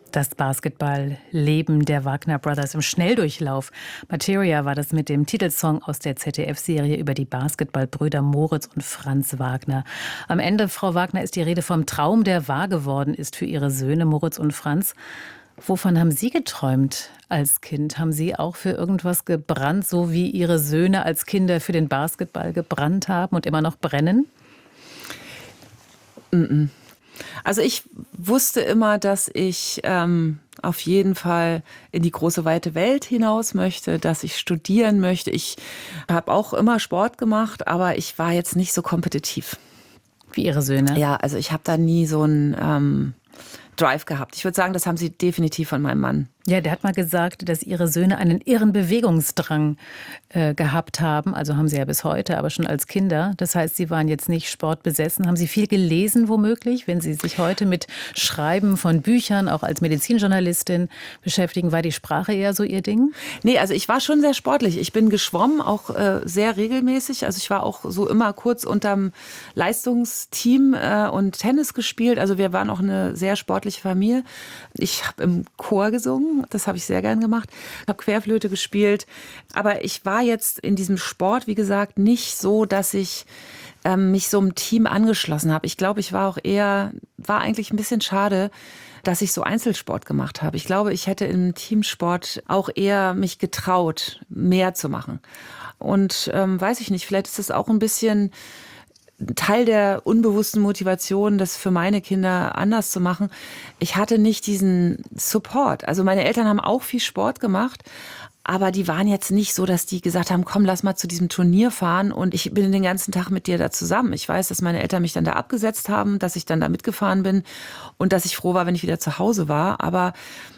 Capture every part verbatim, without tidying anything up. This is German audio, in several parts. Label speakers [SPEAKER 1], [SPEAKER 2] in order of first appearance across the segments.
[SPEAKER 1] Das Basketball-Leben der Wagner Brothers im Schnelldurchlauf. Materia war das mit dem Titelsong aus der Z D F-Serie über die Basketballbrüder Moritz und Franz Wagner. Am Ende, Frau Wagner, ist die Rede vom Traum, der wahr geworden ist für Ihre Söhne Moritz und Franz. Wovon haben Sie geträumt als Kind? Haben Sie auch für irgendwas gebrannt, so wie Ihre Söhne als Kinder für den Basketball gebrannt haben und immer noch brennen?
[SPEAKER 2] Mm-mm. Also ich wusste immer, dass ich ähm, auf jeden Fall in die große, weite Welt hinaus möchte, dass ich studieren möchte. Ich habe auch immer Sport gemacht, aber ich war jetzt nicht so kompetitiv.
[SPEAKER 1] Wie Ihre Söhne?
[SPEAKER 2] Ja, also ich habe da nie so einen ähm, Drive gehabt. Ich würde sagen, das haben sie definitiv von meinem Mann.
[SPEAKER 1] Ja, der hat mal gesagt, dass Ihre Söhne einen irren Bewegungsdrang äh, gehabt haben. Also haben sie ja bis heute, aber schon als Kinder. Das heißt, Sie waren jetzt nicht sportbesessen. Haben Sie viel gelesen womöglich, wenn Sie sich heute mit Schreiben von Büchern, auch als Medizinjournalistin beschäftigen? War die Sprache eher so Ihr Ding?
[SPEAKER 2] Nee, also ich war schon sehr sportlich. Ich bin geschwommen, auch äh, sehr regelmäßig. Also ich war auch so immer kurz unterm Leistungsteam äh, und Tennis gespielt. Also wir waren auch eine sehr sportliche Familie. Ich habe im Chor gesungen. Das habe ich sehr gern gemacht. Ich habe Querflöte gespielt. Aber ich war jetzt in diesem Sport, wie gesagt, nicht so, dass ich ähm, mich so einem Team angeschlossen habe. Ich glaube, ich war auch eher, war eigentlich ein bisschen schade, dass ich so Einzelsport gemacht habe. Ich glaube, ich hätte im Teamsport auch eher mich getraut, mehr zu machen. Und ähm, weiß ich nicht, vielleicht ist das auch ein bisschen Teil der unbewussten Motivation, das für meine Kinder anders zu machen. Ich hatte nicht diesen Support. Also meine Eltern haben auch viel Sport gemacht, aber die waren jetzt nicht so, dass die gesagt haben, komm, lass mal zu diesem Turnier fahren und ich bin den ganzen Tag mit dir da zusammen. Ich weiß, dass meine Eltern mich dann da abgesetzt haben, dass ich dann da mitgefahren bin und dass ich froh war, wenn ich wieder zu Hause war. Aber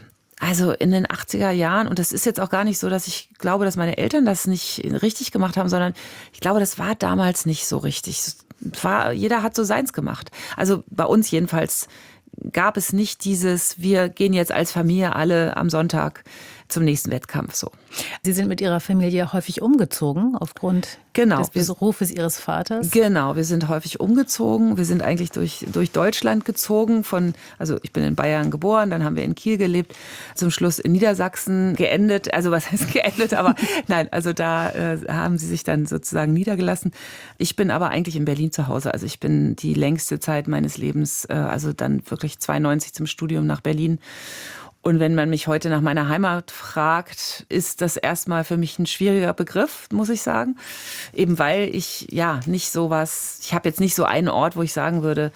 [SPEAKER 2] also in den achtziger Jahren, und das ist jetzt auch gar nicht so, dass ich glaube, dass meine Eltern das nicht richtig gemacht haben, sondern ich glaube, das war damals nicht so richtig. War, jeder hat so seins gemacht. Also bei uns jedenfalls gab es nicht dieses, wir gehen jetzt als Familie alle am Sonntag zum nächsten Wettkampf so.
[SPEAKER 1] Sie sind mit Ihrer Familie häufig umgezogen aufgrund
[SPEAKER 2] genau.
[SPEAKER 1] des Berufes Ihres Vaters?
[SPEAKER 2] Genau, wir sind häufig umgezogen. Wir sind eigentlich durch, durch Deutschland gezogen. Von, also ich bin in Bayern geboren, dann haben wir in Kiel gelebt, zum Schluss in Niedersachsen geendet. Also was heißt geendet? Aber nein, also da äh, haben sie sich dann sozusagen niedergelassen. Ich bin aber eigentlich in Berlin zu Hause. Also ich bin die längste Zeit meines Lebens, äh, also dann wirklich zweiundneunzig zum Studium nach Berlin. Und wenn man mich heute nach meiner Heimat fragt, ist das erstmal für mich ein schwieriger Begriff, muss ich sagen. Eben weil ich ja nicht sowas, ich habe jetzt nicht so einen Ort, wo ich sagen würde,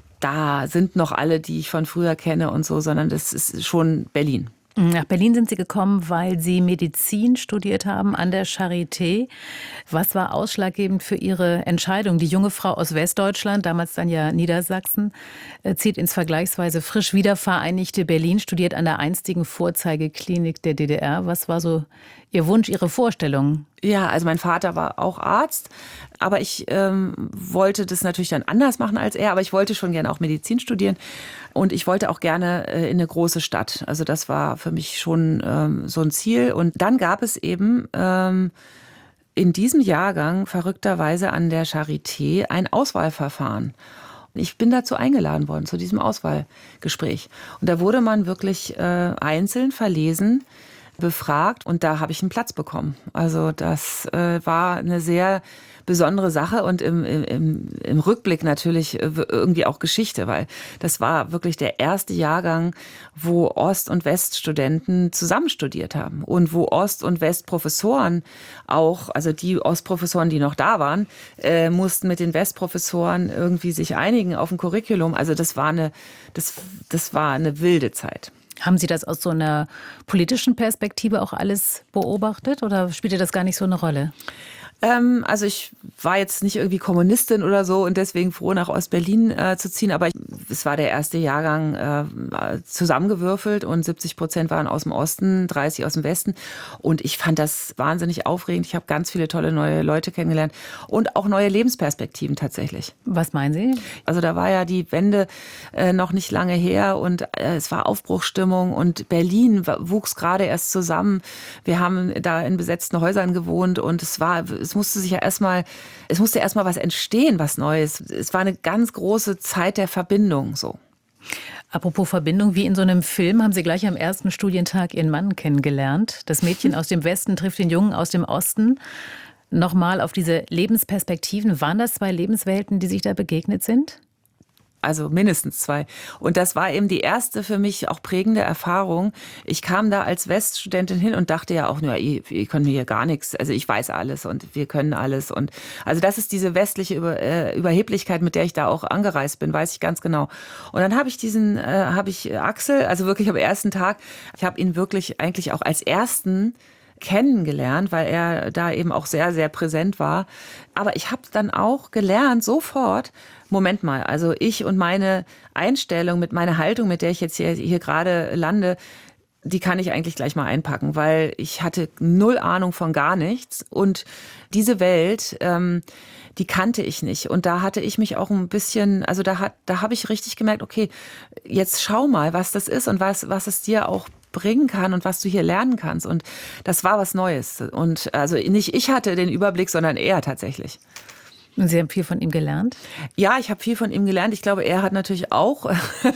[SPEAKER 2] da sind noch alle, die ich von früher kenne und so, sondern das ist schon Berlin.
[SPEAKER 1] Nach Berlin sind Sie gekommen, weil Sie Medizin studiert haben an der Charité. Was war ausschlaggebend für Ihre Entscheidung? Die junge Frau aus Westdeutschland, damals dann ja Niedersachsen, zieht ins vergleichsweise frisch wiedervereinigte Berlin, studiert an der einstigen Vorzeigeklinik der D D R. Was war so Ihr Wunsch, Ihre Vorstellung?
[SPEAKER 2] Ja, also mein Vater war auch Arzt, aber ich ähm, wollte das natürlich dann anders machen als er, aber ich wollte schon gerne auch Medizin studieren und ich wollte auch gerne äh, in eine große Stadt. Also das war für mich schon ähm, so ein Ziel. Und dann gab es eben ähm, in diesem Jahrgang verrückterweise an der Charité ein Auswahlverfahren. Ich bin dazu eingeladen worden, zu diesem Auswahlgespräch. Und da wurde man wirklich äh, einzeln verlesen, befragt und da habe ich einen Platz bekommen. Also das äh, war eine sehr besondere Sache und im, im, im Rückblick natürlich irgendwie auch Geschichte, weil das war wirklich der erste Jahrgang, wo Ost- und Weststudenten zusammen studiert haben und wo Ost- und Westprofessoren auch, also die Ostprofessoren, die noch da waren, äh, mussten mit den Westprofessoren irgendwie sich einigen auf ein Curriculum. Also das war eine, das, das war eine wilde Zeit.
[SPEAKER 1] Haben Sie das aus so einer politischen Perspektive auch alles beobachtet oder spielte das gar nicht so eine Rolle?
[SPEAKER 2] Ähm, also ich war jetzt nicht irgendwie Kommunistin oder so und deswegen froh, nach Ostberlin äh, zu ziehen. Aber ich, es war der erste Jahrgang äh, zusammengewürfelt und siebzig Prozent waren aus dem Osten, dreißig aus dem Westen. Und ich fand das wahnsinnig aufregend. Ich habe ganz viele tolle neue Leute kennengelernt und auch neue Lebensperspektiven tatsächlich.
[SPEAKER 1] Was meinen Sie?
[SPEAKER 2] Also da war ja die Wende äh, noch nicht lange her und äh, es war Aufbruchsstimmung und Berlin wuchs gerade erst zusammen. Wir haben da in besetzten Häusern gewohnt und es war, es musste sich ja erstmal, es musste erstmal was entstehen, was Neues. Es war eine ganz große Zeit der Verbindung, so.
[SPEAKER 1] Apropos Verbindung, wie in so einem Film haben Sie gleich am ersten Studientag Ihren Mann kennengelernt. Das Mädchen aus dem Westen trifft den Jungen aus dem Osten. Nochmal auf diese Lebensperspektiven. Waren das zwei Lebenswelten, die sich da begegnet sind?
[SPEAKER 2] Also mindestens zwei. Und das war eben die erste für mich auch prägende Erfahrung. Ich kam da als Weststudentin hin und dachte ja auch, nur, ihr, ihr könnt mir hier gar nichts. Also ich weiß alles und wir können alles. Und also das ist diese westliche Über, äh, Überheblichkeit, mit der ich da auch angereist bin, weiß ich ganz genau. Und dann habe ich diesen, äh, habe ich Axel, also wirklich am ersten Tag, ich habe ihn wirklich eigentlich auch als ersten kennengelernt, weil er da eben auch sehr, sehr präsent war. Aber ich habe dann auch gelernt, sofort, Moment mal, also ich und meine Einstellung, mit meiner Haltung, mit der ich jetzt hier, hier gerade lande, die kann ich eigentlich gleich mal einpacken, weil ich hatte null Ahnung von gar nichts. Und diese Welt, ähm, die kannte ich nicht. Und da hatte ich mich auch ein bisschen, also da hat, da habe ich richtig gemerkt, okay, jetzt schau mal, was das ist und was, was es dir auch bringen kann und was du hier lernen kannst. Und das war was Neues. Und also nicht ich hatte den Überblick, sondern er tatsächlich.
[SPEAKER 1] Und Sie haben viel von ihm gelernt?
[SPEAKER 2] Ja, ich habe viel von ihm gelernt. Ich glaube, er hat natürlich auch.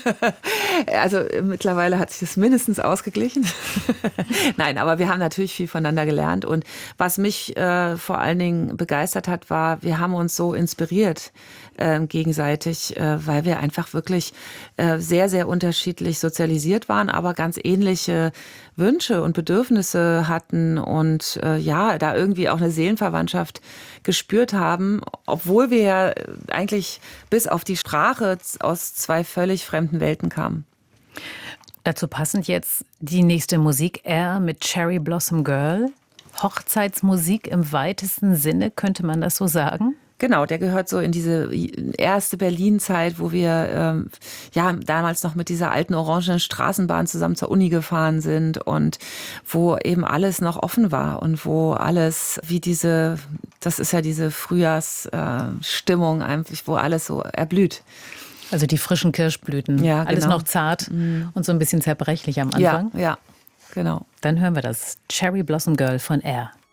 [SPEAKER 2] Also mittlerweile hat sich das mindestens ausgeglichen. Nein, aber wir haben natürlich viel voneinander gelernt. Und was mich äh, vor allen Dingen begeistert hat, war, wir haben uns so inspiriert äh, gegenseitig, äh, weil wir einfach wirklich äh, sehr, sehr unterschiedlich sozialisiert waren, aber ganz ähnliche Wünsche und Bedürfnisse hatten und äh, ja, da irgendwie auch eine Seelenverwandtschaft gespürt haben, obwohl wir ja eigentlich bis auf die Sprache aus zwei völlig fremden Welten kamen.
[SPEAKER 1] Dazu passend jetzt die nächste Musik, Air mit Cherry Blossom Girl. Hochzeitsmusik im weitesten Sinne, könnte man das so sagen?
[SPEAKER 2] Genau, der gehört so in diese erste Berlin-Zeit, wo wir ähm, ja damals noch mit dieser alten orangenen Straßenbahn zusammen zur Uni gefahren sind und wo eben alles noch offen war und wo alles wie diese, das ist ja diese Frühjahrsstimmung äh, einfach, wo alles so erblüht.
[SPEAKER 1] Also die frischen Kirschblüten,
[SPEAKER 2] ja,
[SPEAKER 1] alles
[SPEAKER 2] genau.
[SPEAKER 1] noch zart mhm. und so ein bisschen zerbrechlich am Anfang.
[SPEAKER 2] Ja, ja, genau.
[SPEAKER 1] Dann hören wir das Cherry Blossom Girl von Air.